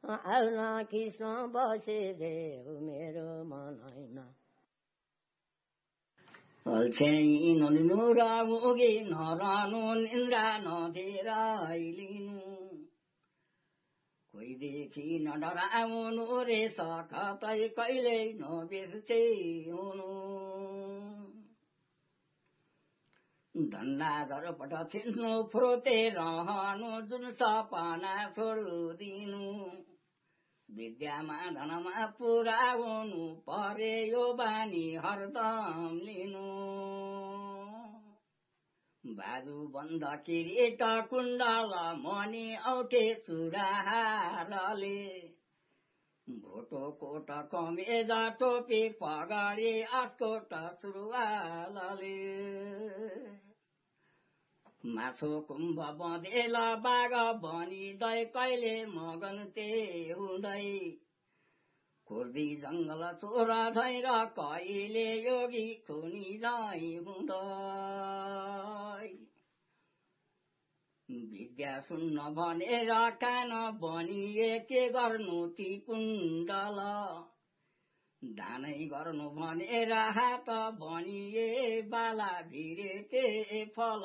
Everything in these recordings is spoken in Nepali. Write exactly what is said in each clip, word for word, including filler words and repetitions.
आउला कृष्ण बसे देऊ मेरो मनैमा अल्छे नलिनु र उगे नरहनु निन्द्रा नदिएर लिनु कोहीदेखि नडराउनु रे सकतै कहिले नबिर्से हुनु धन्दा झरपट छिन्नु फुर्ते रहनु जुन सपना छोडिदिनु विद्यामा धनमा पुराउनु परे यो बानी हरदम लिनु बाजु बन्द किरीट कुण्डल मणि औठे चुराहारले भोटो कोट कमेजा टोपी पगडी अस्कोट सुरुवालले माछो कुम्भ बँधेला बाघ बनिँदै कहिले मगन ते हुँदै कुर्दी जङ्गल चोर धैर कहिले योगी खुनी जाइ हुँदै विद्या सुन्न भनेर कान बनिए के गर्नु ती कुण्डल दानै गर्नु भनेर हात बनिए बाला भिरे के फल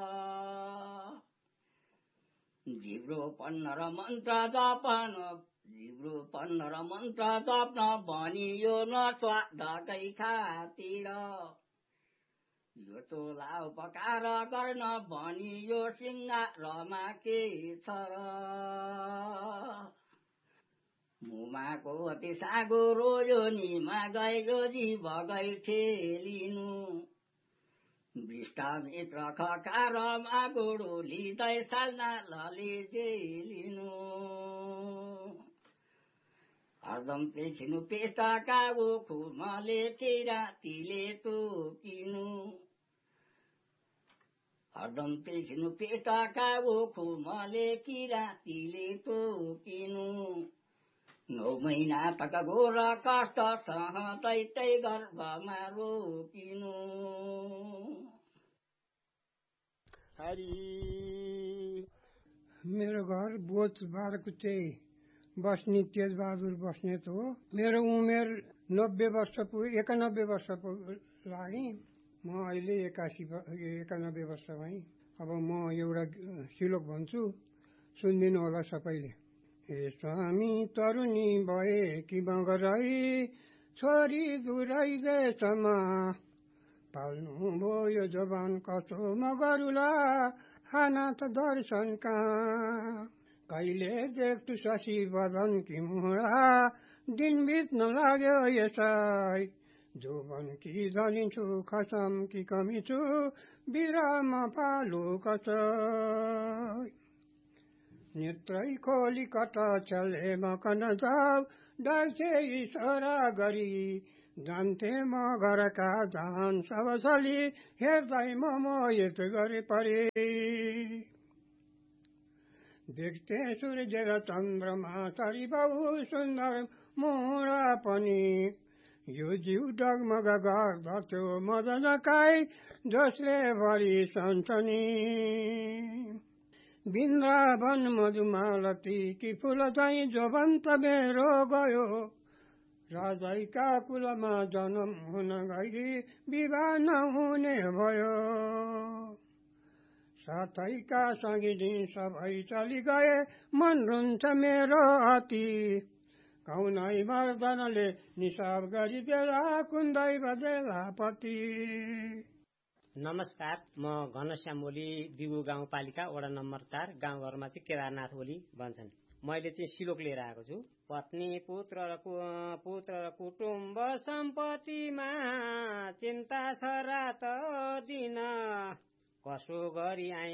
जिब्रो पन्न र मन्त्र जपन जिब्रो पन्न र मन्त्र जप्न बनियो न स्वादकै खातिर यो चोलाउ पकार गर्न बनियो सिंगारमा के छ र मुमाको अति सागो रोयो निमा गयो जीव गै ठेलिनु वृष्टमित्र खकारमा गोडो लिँदै साल्ना लले जेलिनु हरदम पेछिनु पेटका खुमले किरातीले तोकिनु हरदम पेछिनु पेटका खुमले किरातीले तोकिनु नौ महिना तक घोर कष्ट सहँदै तै गर्भमा रोकिनु हरि मेरो घर बोच बारकुटे बस्ने तेजबहादुर बस्नेत हो। मेरो उमेर नब्बे वर्ष पुग्यो, एकानब्बे वर्ष लागि म अहिले एकासी एकानब्बे वर्ष भएँ। अब म एउटा श्लोक भन्छु, सुनिदिनु होला सबैले। हे स्वामी तरुणी भए कि मगरै छोरी दुरै देशमा पाल्नु भयो जवान कसो मगरुला खाना त दर्शन कहाँ कहिले देख्छु शशि बदन कि मुडा दिन बित्न लाग्यो यसै जोबन कि जलिन्छु खसम कि कमी छु बिराम पालु कसै नेत्रै खोली कता चले मकन जाऊ डाल्छे इसारा गरी जान्थे म घरका जान सब छली हेर्दै म मोहित गरे परे देख्थे सूर्य र चन्द्रमा सरी बहु सुन्दर मुडा पनि यो जीव डगमग गर्दथ्यो मदनकाई जसले भरि सन्छनी वृन्दावन मधुमालती कि फुल चाहिँ जोबन्त मेरो गयो राजैका कुलमा जन्म हुन गई विवाह नहुने भयो साथैका सङ्गिनी सबै चली गए मन रुन्छ मेरो अति कौनै मर्दनले निसाब गरिदेला कुन्दै बजेला पति। नमस्कार, म घनश्याम ओली, दिगु गाउँपालिका वडा नम्बर चार, गाउँघरमा चाहिँ केदारनाथ ओली भन्छन्। मैले चाहिँ श्लोक लिएर आएको छु। पत्नी पुत्र र पुत्र र कुटुम्ब सम्पत्तिमा चिन्ता छ रात दिन कसो गरी